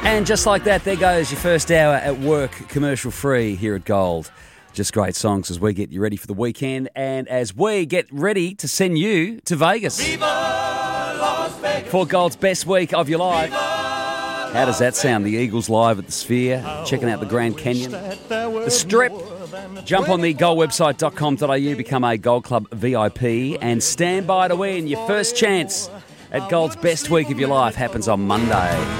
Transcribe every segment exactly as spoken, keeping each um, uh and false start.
And just like that, there goes your first hour at work, commercial free here at Gold. Just great songs as we get you ready for the weekend and as we get ready to send you to Vegas. Viva Las Vegas. For Gold's best week of your life. How does that sound? The Eagles live at the Sphere, checking out the Grand Canyon, the Strip. Jump on the gold website dot com dot a u, become a Gold Club V I P and stand by to win. Your first chance at Gold's best week of your life happens on Monday.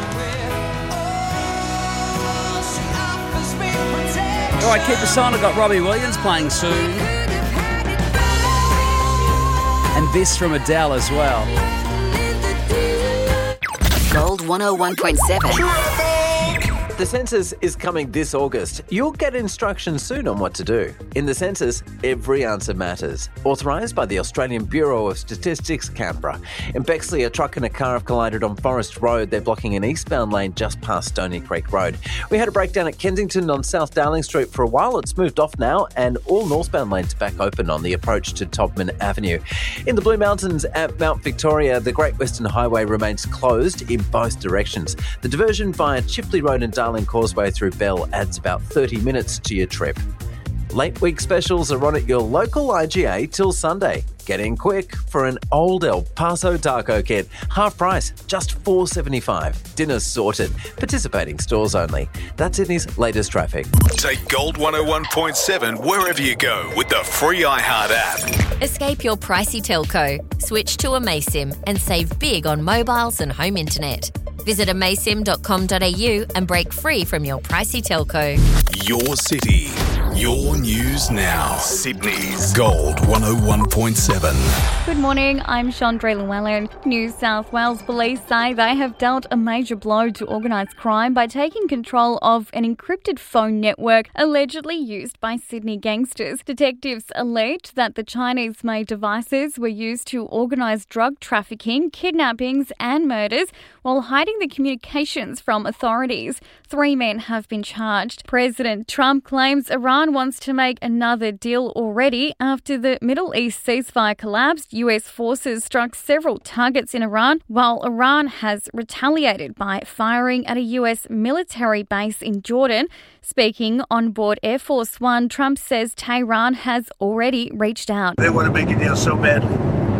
All right, keep us on. I've got Robbie Williams playing soon. And this from Adele as well. Gold one oh one point seven. The census is coming this August. You'll get instructions soon on what to do. In the census, every answer matters. Authorised by the Australian Bureau of Statistics, Canberra. In Bexley, a truck and a car have collided on Forest Road. They're blocking an eastbound lane just past Stony Creek Road. We had a breakdown at Kensington on South Darling Street for a while. It's moved off now and all northbound lanes are back open on the approach to Todman Avenue. In the Blue Mountains at Mount Victoria, the Great Western Highway remains closed in both directions. The diversion via Chipley Road and Darling Causeway through Bell adds about thirty minutes to your trip. Late week specials are on at your local I G A till Sunday. Get in quick for an old El Paso taco kit. Half price, just four dollars seventy-five. Dinner's sorted. Participating stores only. That's Sydney's latest traffic. Take Gold one oh one point seven wherever you go with the free iHeart app. Escape your pricey telco. Switch to Amaysim and save big on mobiles and home internet. Visit amaysim dot com dot a u and break free from your pricey telco. Your city, your news now. Sydney's Gold one oh one point seven. Good morning, I'm Chandra Llewellyn. New South Wales Police say they have dealt a major blow to organised crime by taking control of an encrypted phone network allegedly used by Sydney gangsters. Detectives allege that the Chinese-made devices were used to organise drug trafficking, kidnappings and murders while hiding the communications from authorities. Three men have been charged. President Trump claims Iran wants to make another deal already after the Middle East ceasefire collapsed. U S forces struck several targets in Iran, while Iran has retaliated by firing at a U S military base in Jordan. Speaking on board Air Force One, Trump says Tehran has already reached out. They want to make a deal so badly.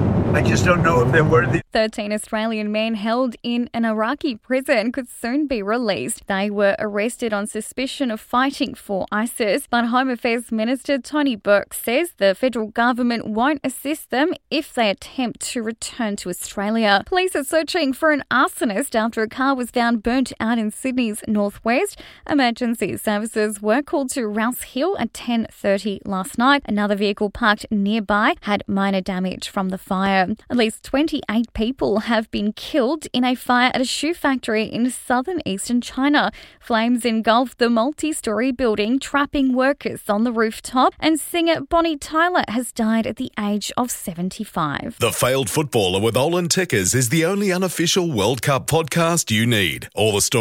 I just don't know if they're worthy. thirteen Australian men held in an Iraqi prison could soon be released. They were arrested on suspicion of fighting for ISIS, but Home Affairs Minister Tony Burke says the federal government won't assist them if they attempt to return to Australia. Police are searching for an arsonist after a car was found burnt out in Sydney's northwest. Emergency services were called to Rouse Hill at ten thirty last night. Another vehicle parked nearby had minor damage from the fire. At least twenty-eight people have been killed in a fire at a shoe factory in southern eastern China. Flames engulfed the multi-storey building, trapping workers on the rooftop, and singer Bonnie Tyler has died at the age of seventy-five. The Failed Footballer with Olin Tickers is the only unofficial World Cup podcast you need. All the stories